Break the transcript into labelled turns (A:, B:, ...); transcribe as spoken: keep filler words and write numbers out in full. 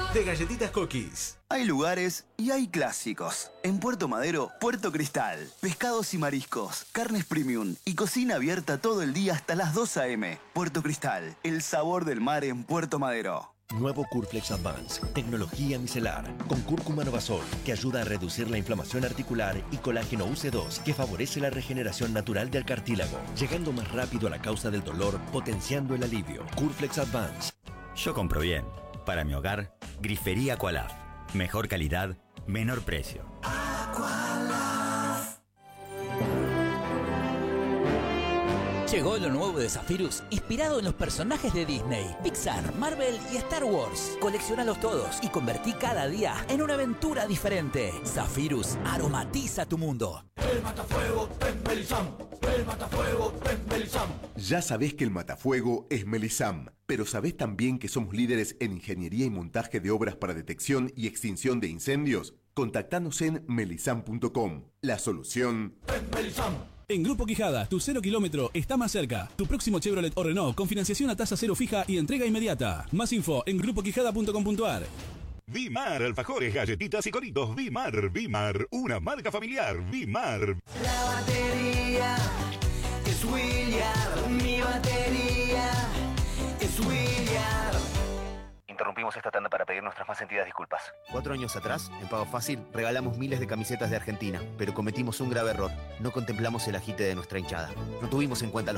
A: de Galletitas Cookies.
B: Hay lugares y hay clásicos. En Puerto Madero, Puerto Cristal. Pescados y mariscos, carnes premium y cocina abierta todo el día hasta las dos a eme. Puerto Cristal, el sabor del mar en Puerto Madero.
C: Nuevo Curflex Advance, tecnología micelar, con cúrcuma Novasol, que ayuda a reducir la inflamación articular, y colágeno U C dos, que favorece la regeneración natural del cartílago, llegando más rápido a la causa del dolor, potenciando el alivio. Curflex Advance.
D: Yo compro bien. Para mi hogar, Grifería Aqualaf. Mejor calidad, menor precio.
E: Llegó lo nuevo de Zephyrus, inspirado en los personajes de Disney, Pixar, Marvel y Star Wars. Coleccionalos todos y convertí cada día en una aventura diferente. Zephyrus aromatiza tu mundo.
F: El matafuego es Melisam. El matafuego es Melisam.
G: Ya sabés que el matafuego es Melisam, pero sabés también que somos líderes en ingeniería y montaje de obras para detección y extinción de incendios. Contactanos en melisam punto com. La solución
F: es Melisam.
H: En Grupo Quijada, tu cero kilómetro está más cerca. Tu próximo Chevrolet o Renault con financiación a tasa cero fija y entrega inmediata. Más info en grupo quijada punto com punto a r.
I: Vimar, alfajores, galletitas y coritos. Vimar, Vimar, una marca familiar. Vimar.
J: La batería es William. Mi batería es William.
K: Interrumpimos esta tanda para pedir nuestras más sentidas disculpas.
L: Cuatro años atrás, en Pago Fácil, regalamos miles de camisetas de Argentina, pero cometimos un grave error. No contemplamos el agite de nuestra hinchada. No tuvimos en cuenta los